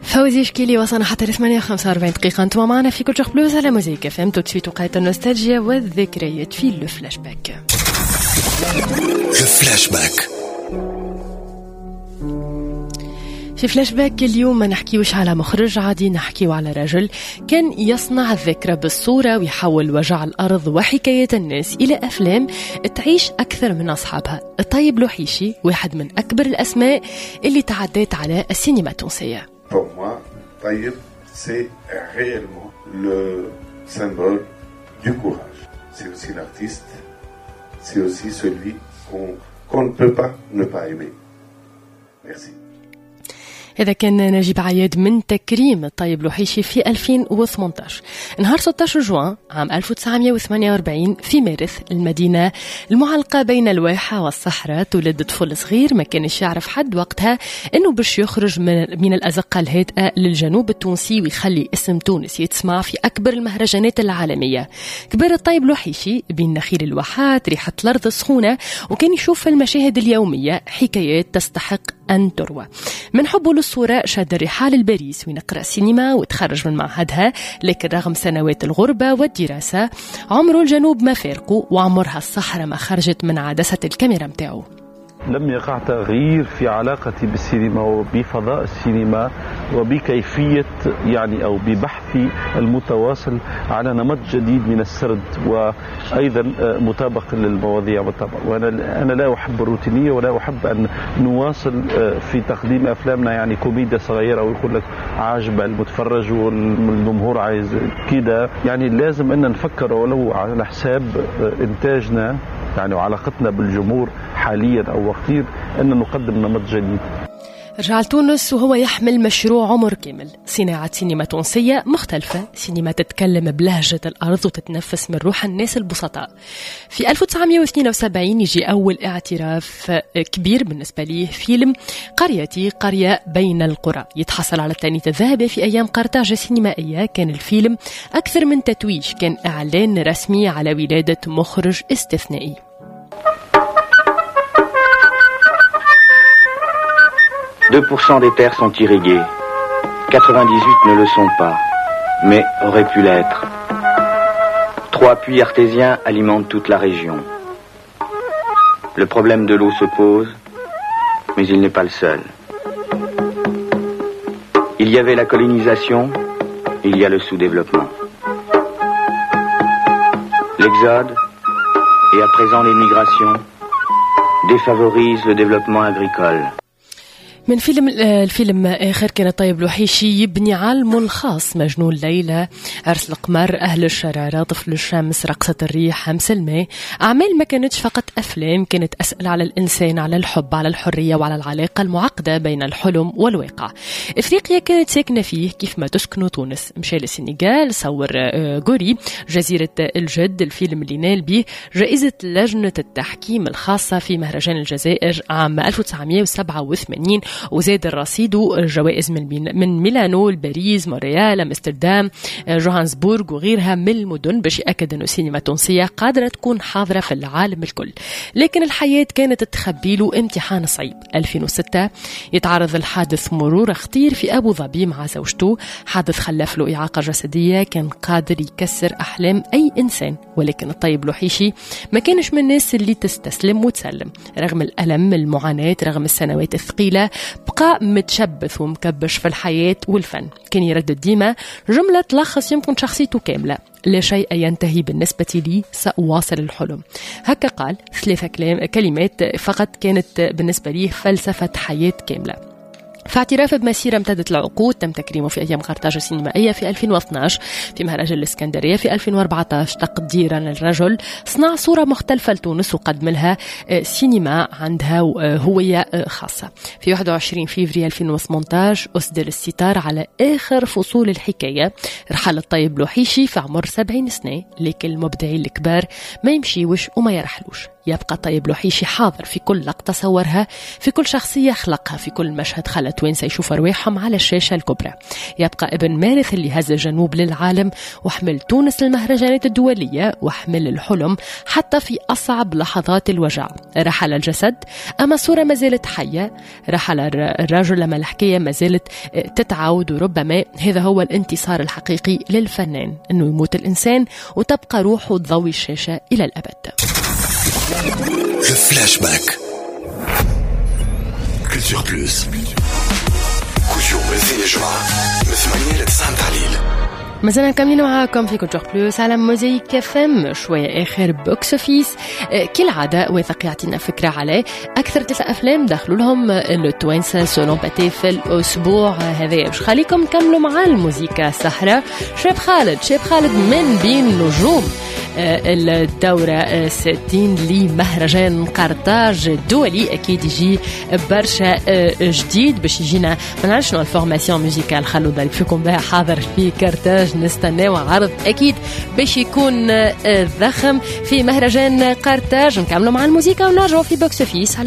فوزي شكيلي وصلنا حتى 48 دقيقة. انتم معنا في كل شيء بلوز على موزيك FM. تو تسويت وقاية النوستالجيا والذكريات في لو فلاش باك. الفلاش باك في فلاش باك اليوم ما نحكيوش على مخرج عادي، نحكيو على رجل كان يصنع الذكرى بالصورة ويحول وجع الأرض وحكاية الناس إلى أفلام تعيش أكثر من أصحابها. الطيب لوحيشي واحد من أكبر الأسماء اللي تعديت على السينما التونسية. Pour moi, Taïb, c'est réellement le symbole du courage. C'est aussi l'artiste, c'est aussi celui qu'on ne peut pas ne pas aimer. Merci. هذا كان نجيب عياد من تكريم الطيب لوحيشي في 2018. نهار 16 جوان عام 1948 في مارث، المدينة المعلقة بين الواحة والصحراء، تولد طفل صغير ما كانش يعرف حد وقتها انه باش يخرج من الأزقة الهادئة للجنوب التونسي ويخلي اسم تونس يتسمع في أكبر المهرجانات العالمية. كبر الطيب لوحيشي بين نخيل الواحات، ريحة الأرض السخونة، وكان يشوف في المشاهد اليومية حكايات تستحق أن تروى. من حبه للصورة شاد الرحال لباريس وين قرأ سينما وتخرج من معهدها، لكن رغم سنوات الغربة والدراسة عمره الجنوب ما فارقه، وعمرها الصحراء ما خرجت من عدسة الكاميرا متاعه. لم يقع تغيير في علاقتي بالسينما وبفضاء السينما وبكيفية أو ببحثي المتواصل على نمط جديد من السرد وأيضا مطابق للمواضيع بالطبع. وأنا لا أحب الروتينية ولا أحب أن نواصل في تقديم أفلامنا كوميديا صغيرة ويقول لك عاجبة المتفرج والجمهور عايز كده. لازم أن نفكر ولو على حساب إنتاجنا وعلاقتنا بالجمهور حاليا أو وقتيا أن نقدم نمط جديد. رجع لتونس وهو يحمل مشروع عمر كامل، صناعة سينما تونسية مختلفة، سينما تتكلم بلهجة الأرض وتتنفس من روح الناس البسطاء. في 1972 يجي أول اعتراف كبير بالنسبة ليه، فيلم قريتي، قرية بين القرى، يتحصل على التانيث الذهبي في أيام قرطاج السينمائية. كان الفيلم أكثر من تتويج، كان إعلان رسمي على ولادة مخرج استثنائي. 2% des terres sont irriguées, 98 ne le sont pas, mais auraient pu l'être. 3 puits artésiens alimentent toute la région. Le problème de l'eau se pose, mais il n'est pas le seul. Il y avait la colonisation, il y a le sous-développement. L'exode, et à présent l'émigration, défavorisent le développement agricole. من الفيلم آخر كان الطيب لوحيشي يبني عالم خاص، مجنون ليلى، عرس القمر، أهل الشرارة، طفل الشمس، رقصة الريح، همس الماء. أعمال ما كانتش فقط أفلام، كانت أسئلة على الإنسان، على الحب، على الحرية، وعلى العلاقة المعقدة بين الحلم والواقع. إفريقيا كانت ساكنة فيه كيف ما تسكن تونس. مشى للسنغال، صور غوري، جزيرة الجد، الفيلم اللي نال به جائزة لجنة التحكيم الخاصة في مهرجان الجزائر عام 1987، وزاد الرصيد جوائز من ميلانو، باريس، مونريال، امستردام، جوهانسبورغ وغيرها من المدن، باش يأكد أنه السينما التونسية قادرة تكون حاضرة في العالم الكل. لكن الحياة كانت تخبي له امتحان صعيب. 2006 يتعرض الحادث مرور خطير في أبو ظبي مع زوجته، حادث خلف له إعاقة جسدية كان قادر يكسر أحلام أي إنسان. ولكن الطيب لوحيشي ما كانش من الناس اللي تستسلم وتسلم، رغم الألم، المعاناة، رغم السنوات الثقيلة، بقى متشبث ومكبش في الحياة والفن. كان يردد ديما جملة تلخص يمكن شخصيته كاملة: لا شيء ينتهي بالنسبة لي، سأواصل الحلم. هكا قال، 3 كلمات فقط كانت بالنسبة لي فلسفة حياة كاملة. في اعتراف بمسيرة امتدت العقود، تم تكريمه في أيام قرطاج السينمائية في 2012، في مهرجان الإسكندرية في 2014. تقديرا للرجل صنع صورة مختلفة لتونس وقدم لها سينما عندها هوية خاصة. في 21 فيفري 2018 أسدل الستار على آخر فصول الحكاية، رحل الطيب لوحيشي في عمر 70 سنة، لكن المبدعين الكبار ما يمشيوش وما يرحلوش. يبقى طيب لوحيشي حاضر في كل لقطة صورها، في كل شخصية خلقها، في كل مشهد خلى توانسة يشوف أرواحهم على الشاشة الكبرى. يبقى ابن مارث اللي هز الجنوب للعالم وحمل تونس للمهرجانات الدولية وحمل الحلم حتى في أصعب لحظات الوجع. رحل الجسد أما الصورة ما زالت حية، رحل الرجل لما الحكاية ما زالت تتعود، وربما هذا هو الانتصار الحقيقي للفنان، أنه يموت الإنسان وتبقى روحه تضوي الشاشة إلى الأبد. الفلاش باك كولتور بلوس كل يوم الاثنين الجمعة من 8 ل 9 متاع الليل. مازلنا كاملين معاكم في كولتور بلوس على موزايك فم. شوية آخر بوكس اوفيس كالعادة واثق يعطينا فكرة على أكثر 3 أفلام دخلوا لهم التوانسة سولون باتي في الأسبوع هذا. باش خليكم نكملوا مع الموسيقى السهرة. شاب خالد من بين نجوم الدورة 60 لمهرجان قرطاج الدولي. أكيد يجي برشا جديد باش يجينا ما نعرفش شنو الفورماسيون ميوزيكال خلوا ذلك فيكم بها حاضر في قرطاج. نستناو عرض أكيد باش يكون ضخم في مهرجان قرطاج. نكملوا مع الموسيقى ونرجعوا في بوكس اوفيس.